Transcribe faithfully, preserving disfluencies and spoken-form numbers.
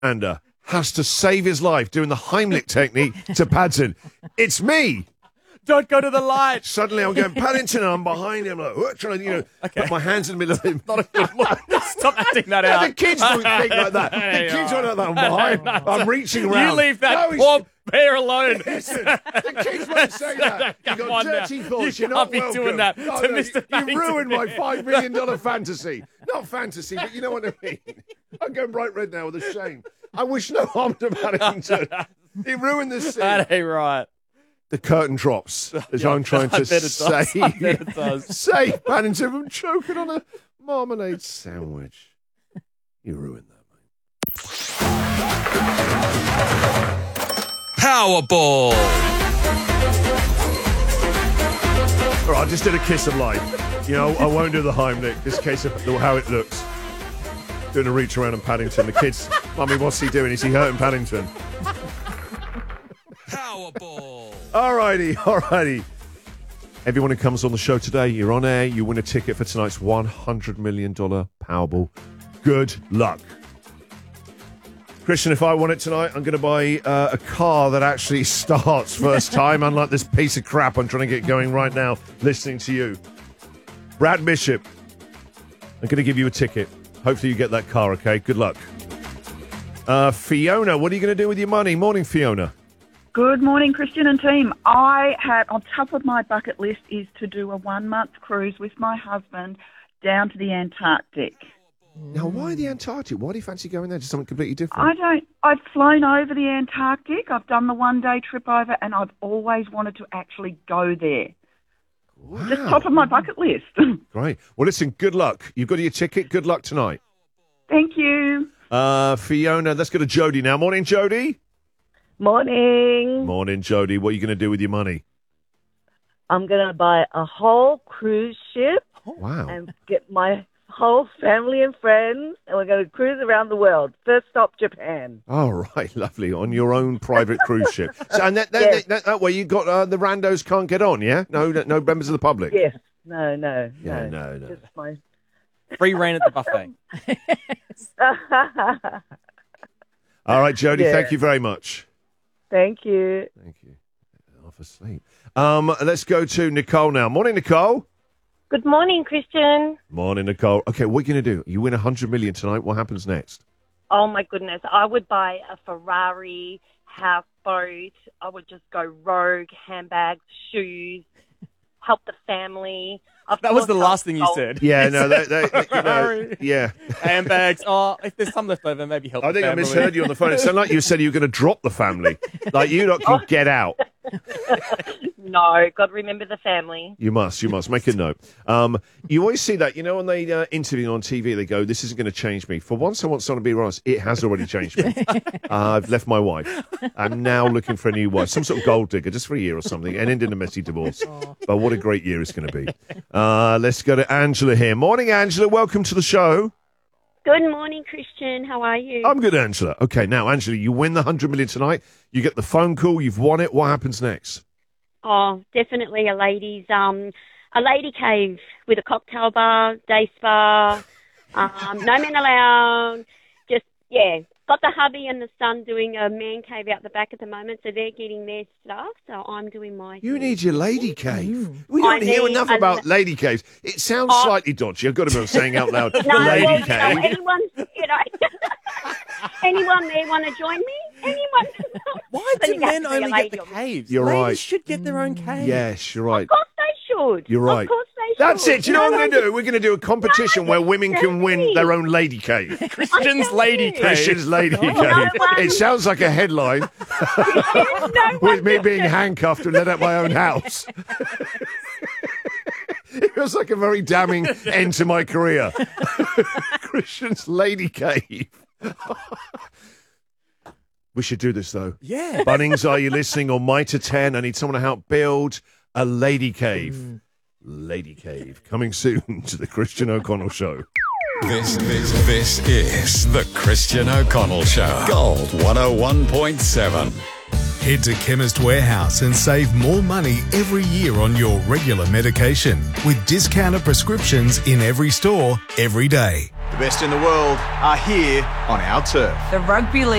Ander has to save his life doing the Heimlich technique to Paddington. It's me. Don't go to the light. Suddenly I'm going, Paddington, and I'm behind him, like, "What?" trying to, you know, Okay. put my hands in the middle of him. Not a good look. Stop acting that out. The kids don't think like that. The kids don't know that I'm behind. I'm reaching around. You leave that No, he's- poor bear alone. Listen, the kids won't say that. You've Come got on dirty now. thoughts. You You're not can't be welcome. doing that No, to no, Mister You Paddington. ruined my five million dollar fantasy. Not fantasy, but you know what I mean. I'm going bright red now with a shame. I wish no harm to Paddington. He ruined the scene. That ain't right. The curtain drops as Yeah, I'm trying I to bet it does. save, I bet it does. save Paddington from choking on a marmalade sandwich. You ruined that, mate. Powerball. All right, I just did a kiss of life. You know, I won't do the Heimlich, this case of how it looks. Doing a reach around on Paddington. The kids, Mummy, what's he doing? Is he hurting Paddington? Powerball. All righty, all righty. Everyone who comes on the show today, you're on air, you win a ticket for tonight's one hundred million dollars Powerball. Good luck. Christian, if I won it tonight, I'm going to buy uh, a car that actually starts first time, unlike this piece of crap I'm trying to get going right now, listening to you. Brad Bishop, I'm going to give you a ticket. Hopefully you get that car, okay? Good luck. Uh, Fiona, what are you going to do with your money? Morning, Fiona. Good morning, Christian and team. I had, on top of my bucket list, is to do a one-month cruise with my husband down to the Antarctic. Now, why the Antarctic? Why do you fancy going there? Just something completely different? I don't, I've flown over the Antarctic, I've done the one-day trip over, and I've always wanted to actually go there. Wow. Just top of my bucket list. Great. Well, listen, good luck. You've got your ticket. Good luck tonight. Thank you. Uh, Fiona, let's go to Jody now. Morning, Jody. Morning. Morning, Jody. What are you going to do with your money? I'm going to buy a whole cruise ship Wow. and get my whole family and friends, and we're going to cruise around the world. First stop, Japan. All right, lovely. On your own private cruise ship. So, and that, that, Yes. that, that way you got uh, the randos can't get on, yeah? No, no members of the public. Yes. No, no, Yeah, no. no, no. Just my... Free reign at the buffet. All right, Jody. Yeah. Thank you very much. Thank you. Thank you. Half asleep. Um, let's go to Nicole now. Morning, Nicole. Good morning, Christian. Morning, Nicole. Okay, what are you going to do? You win one hundred million dollars tonight. What happens next? Oh, my goodness. I would buy a Ferrari, houseboat. I would just go rogue, handbags, shoes, help the family. Of That was course, the I'll last thing you golf. said. Yeah, no, that, that, you know, Ferrari. yeah. Handbags. Oh, if there's some left over, maybe help I the think I family. misheard you on the phone. It sounded like you said you were going to drop the family. Like you lot can get out. No, God, remember the family. You must, you must. Make a note. Um, you always see that, you know, when they uh, interview on T V, they go, this isn't going to change me. For once, I want someone to be honest. It has already changed me. uh, I've left my wife. I'm now looking for a new wife, some sort of gold digger, just for a year or something, and end in a messy divorce. But what a great year it's going to be. Uh, let's go to Angela here. Morning, Angela. Welcome to the show. Good morning, Christian. How are you? I'm good, Angela. Okay, now, Angela, you win the one hundred million dollars tonight. You get the phone call. You've won it. What happens next? Oh, definitely a ladies, um, a lady cave with a cocktail bar, day spa, um, no men allowed. Just, yeah, got the hubby and the son doing a man cave out the back at the moment, so they're getting their stuff, so I'm doing my You thing. need your lady cave. We I don't hear need enough a about la- lady caves. It sounds Oh. slightly dodgy. I've got to be saying out loud, No, lady well, you know, cave. anyone, you know, anyone there want to join me? Anyone? Why Then do you have men to be a only lady, get the obviously. caves? You're Ladies right. should get their own cave. Yes, you're right. Of course they should. You're right. Of course they should. That's it. Do you know what No we're going to one- do? We're going to do a competition No, where women can win exactly. their own lady cave. Christian's telling lady you. cave. Christian's lady cave. one- It sounds like a headline No with me one- being handcuffed and let out my own house. It feels like a very damning end to my career. Christian's lady cave. We should do this, though. Yeah. Bunnings, are you listening? On Mitre ten, I need someone to help build a lady cave. Mm. Lady cave. Coming soon to the Christian O'Connell Show. This, this, this is the Christian O'Connell Show. Gold one oh one point seven. Head to Chemist Warehouse and save more money every year on your regular medication with discounted prescriptions in every store, every day. The best in the world are here on our turf. The Rugby League